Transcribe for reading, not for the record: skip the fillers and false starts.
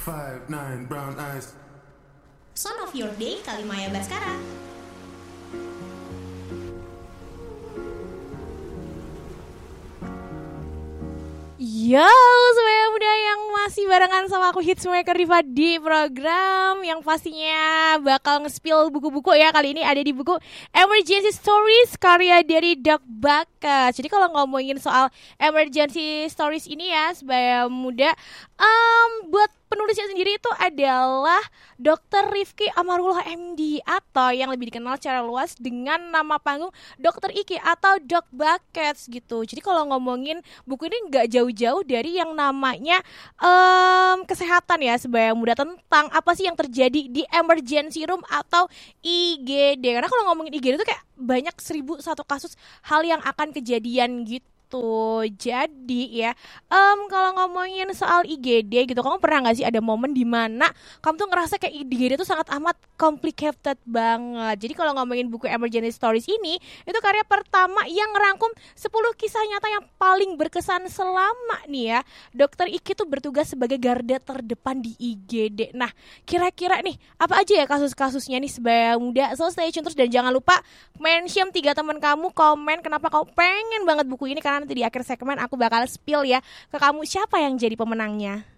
5'9" brown eyes. Son of Your Day Kalimaya Baskara. Yo, semuanya muda yang masih barengan sama aku Hitsmaker Diva di program yang pastinya bakal nge-spill buku-buku ya. Kali ini ada di buku Emergency Stories karya dari Doc Backes. Jadi kalau ngomongin soal Emergency Stories ini ya, sebagai muda, buat penulisnya sendiri itu adalah Dr. Rifki Amarullah MD atau yang lebih dikenal secara luas dengan nama panggung Dr. Iki atau Doc Backes gitu. Jadi kalau ngomongin buku ini nggak jauh-jauh dari yang namanya kesehatan ya, sebagai muda, tentang apa sih yang terjadi di emergency room atau IGD. Karena kalau ngomongin IGD itu kayak banyak 1001 kasus hal yang akan kejadian gitu. Jadi ya, kalau ngomongin soal IGD gitu, kamu pernah nggak sih ada momen di mana kamu tuh ngerasa kayak IGD itu sangat amat complicated banget. Jadi kalau ngomongin buku Emergency Stories ini, itu karya pertama yang ngerangkum 10 kisah nyata yang paling berkesan selama nih ya Dokter Iki tuh bertugas sebagai garda terdepan di IGD. Nah, kira-kira nih apa aja ya kasus-kasusnya nih sebagai muda? So stay tune terus dan jangan lupa mention 3 teman kamu, komen kenapa kamu pengen banget buku ini, karena nanti di akhir segmen aku bakal spill ya ke kamu siapa yang jadi pemenangnya.